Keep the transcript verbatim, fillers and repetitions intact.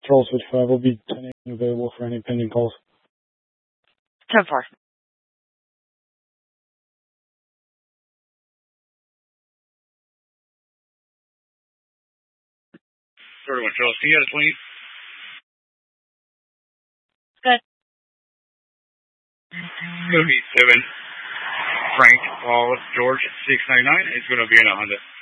Patrol Switch five will be ten eight available for any pending calls. ten four. thirty-one Charles, can you get a twenty? Good. Movie seven, Frank Paul George six ninety-nine. It's going to be in a Honda.